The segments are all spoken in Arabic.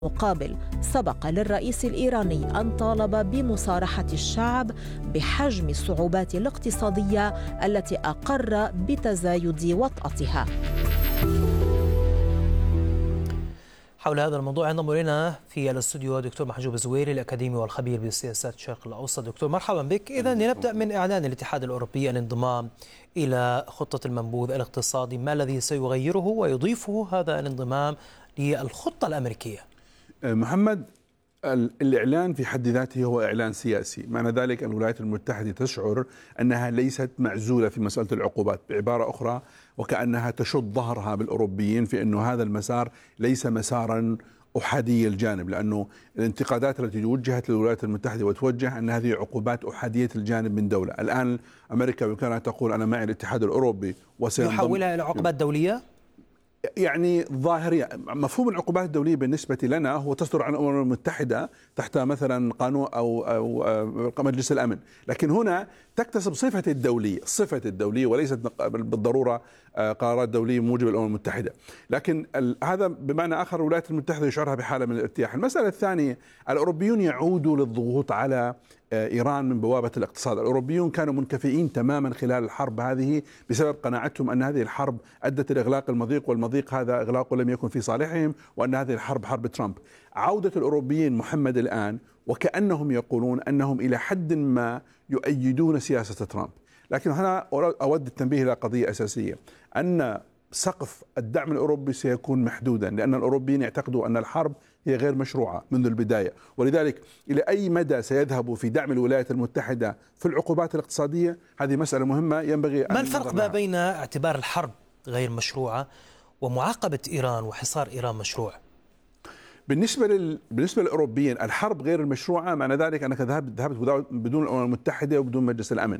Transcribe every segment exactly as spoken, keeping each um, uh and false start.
مقابل، سبق للرئيس الإيراني أن طالب بمصارحة الشعب بحجم الصعوبات الاقتصادية التي أقر بتزايد وطأتها. حول هذا الموضوع ينضم إلينا في الاستوديو دكتور محجوب الزويري الأكاديمي والخبير بسياسات الشرق الأوسط. دكتور مرحبا بك. إذن لنبدأ من إعلان الاتحاد الأوروبي الانضمام إلى خطة المنبوذ الاقتصادي، ما الذي سيغيره ويضيفه هذا الانضمام للخطة الأمريكية؟ محمد، الإعلان في حد ذاته هو إعلان سياسي، معنى ذلك أن الولايات المتحدة تشعر أنها ليست معزولة في مسألة العقوبات، بعبارة أخرى وكأنها تشد ظهرها بالأوروبيين في أنه هذا المسار ليس مسارا أحادي الجانب، لأنه الانتقادات التي وجهت للولايات المتحدة وتوجه أن هذه عقوبات أحادية الجانب من دولة. الآن أمريكا وكانت تقول أنا معي الاتحاد الأوروبي وسينضم، يحولها إلى عقوبات دولية؟ يعني ظاهريا مفهوم العقوبات الدولية بالنسبة لنا هو تصدر عن الأمم المتحدة تحت مثلا قانون أو, أو مجلس الأمن، لكن هنا تكتسب صفة الدولية، صفة الدولية وليست بالضرورة قرارات دولية موجبة الأمم المتحدة. لكن هذا بمعنى آخر الولايات المتحدة يشعرها بحالة من الارتياح. المسألة الثانية، الأوروبيون يعودوا للضغوط على إيران من بوابة الاقتصاد. الأوروبيون كانوا منكفئين تماما خلال الحرب هذه بسبب قناعتهم أن هذه الحرب أدت إلى إغلاق المضيق، والمضيق هذا إغلاقه لم يكن في صالحهم، وأن هذه الحرب حرب ترامب. عودة الأوروبيين محمد الآن وكأنهم يقولون أنهم إلى حد ما يؤيدون سياسة ترامب، لكن هنا أود التنبيه إلى قضية أساسية، أن سقف الدعم الأوروبي سيكون محدودا، لأن الأوروبيين يعتقدوا أن الحرب هي غير مشروعة منذ البداية، ولذلك إلى أي مدى سيذهبوا في دعم الولايات المتحدة في العقوبات الاقتصادية هذه مسألة مهمة ينبغي أن ما الفرق ما بين اعتبار الحرب غير مشروعة ومعاقبة إيران وحصار إيران مشروع؟ بالنسبة لل... بالنسبة للأوروبيين الحرب غير المشروعة معنى ذلك أنك ذهبت ذهبت بدون الأمم المتحدة وبدون مجلس الأمن.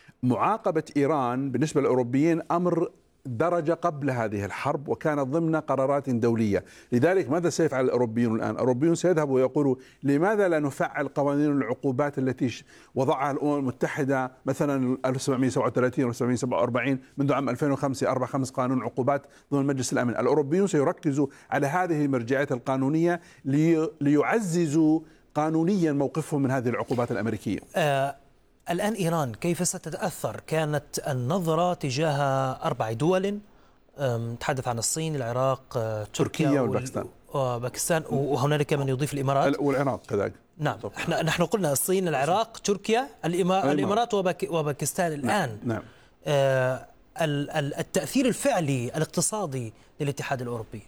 معاقبة إيران بالنسبة للأوروبيين أمر درجة قبل هذه الحرب وكانت ضمن قرارات دولية. لذلك ماذا سيفعل الأوروبيون الآن؟ الأوروبيون سيذهبوا ويقولوا لماذا لا نفعل قوانين العقوبات التي وضعها الأمم المتحدة مثلا ألف وسبعمئة وسبعة وثلاثين ألف وسبعمئة وسبعة وأربعين منذ عام ألفين وخمسة أربع خمس قانون عقوبات ضمن مجلس الأمن. الأوروبيون سيركزوا على هذه المرجعيات القانونية لي ليعززوا قانونيا موقفهم من هذه العقوبات الأمريكية. آه الآن إيران كيف ستتأثر؟ كانت النظرة تجاه أربع دول، نتحدث عن الصين، العراق، تركيا, تركيا والباكستان وباكستان وهنالك من يضيف الإمارات والعراق كذلك. نعم، احنا نحن قلنا الصين، العراق، تركيا، الإمارات وباك وباكستان الآن. نعم. آه التأثير الفعلي الاقتصادي للاتحاد الأوروبي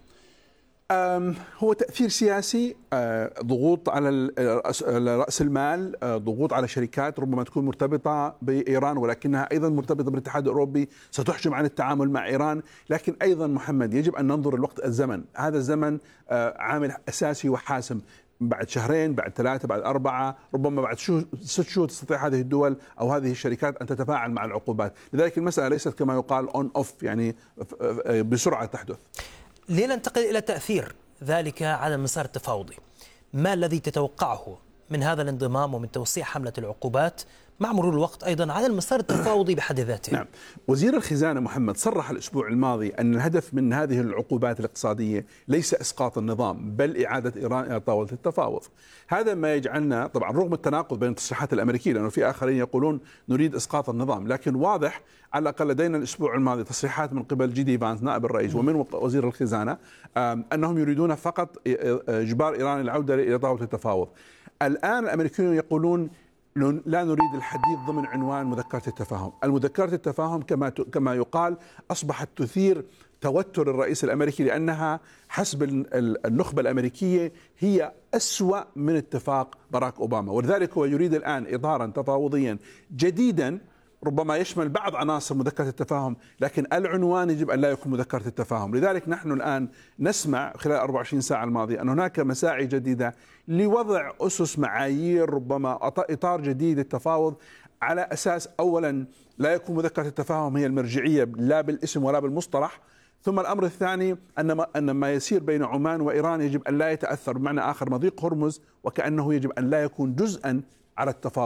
هو تأثير سياسي، ضغوط على رأس المال، ضغوط على شركات ربما تكون مرتبطة بإيران ولكنها أيضا مرتبطة بالاتحاد الأوروبي ستحجم عن التعامل مع إيران. لكن أيضا محمد يجب أن ننظر الوقت الزمن، هذا الزمن عامل أساسي وحاسم. بعد شهرين، بعد ثلاثة، بعد أربعة، ربما بعد ست شهور تستطيع هذه الدول أو هذه الشركات أن تتفاعل مع العقوبات. لذلك المسألة ليست كما يقال أون أوف، يعني بسرعة تحدث. لننتقل إلى تأثير ذلك على المسار التفاوضي. ما الذي تتوقعه من هذا الانضمام ومن توسيع حملة العقوبات مع مرور الوقت أيضا على المسار التفاوضي بحد ذاته؟ نعم، وزير الخزانة محمد صرح الأسبوع الماضي أن الهدف من هذه العقوبات الاقتصادية ليس إسقاط النظام بل إعادة إيران إلى طاولة التفاوض. هذا ما يجعلنا طبعا رغم التناقض بين التصريحات الأمريكية، لأنه في آخرين يقولون نريد إسقاط النظام، لكن واضح على الأقل لدينا الأسبوع الماضي تصريحات من قبل جي دي فانس نائب الرئيس ومن وزير الخزانة أنهم يريدون فقط إجبار إيران العودة إلى طاولة التفاوض. الآن الأمريكيون يقولون لا نريد الحديث ضمن عنوان مذكرة التفاهم. المذكرة التفاهم كما كما يقال أصبحت تثير توتر الرئيس الأمريكي، لأنها حسب النخبة الأمريكية هي أسوأ من اتفاق باراك أوباما، ولذلك هو يريد الآن إطارا تفاوضيا جديدا ربما يشمل بعض عناصر مذكرة التفاهم، لكن العنوان يجب أن لا يكون مذكرة التفاهم. لذلك نحن الآن نسمع خلال أربع وعشرين ساعة الماضية أن هناك مساعي جديدة لوضع أسس معايير ربما إطار جديد للتفاوض، على أساس أولا لا يكون مذكرة التفاهم هي المرجعية لا بالاسم ولا بالمصطلح، ثم الأمر الثاني أن ما, أن ما يسير بين عمان وإيران يجب أن لا يتأثر، بمعنى آخر مضيق هرمز وكأنه يجب أن لا يكون جزءا على التفاوض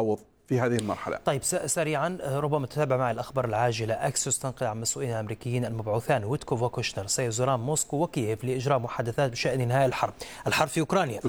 في هذه المرحلة. طيب سريعا ربما تتابع معي الأخبار العاجلة. أكسيوس تنقل عن مسؤولين أمريكيين المبعوثان ويتكوف وكوشنر سيزوران موسكو وكييف لإجراء محادثات بشأن إنهاء الحرب الحرب في أوكرانيا.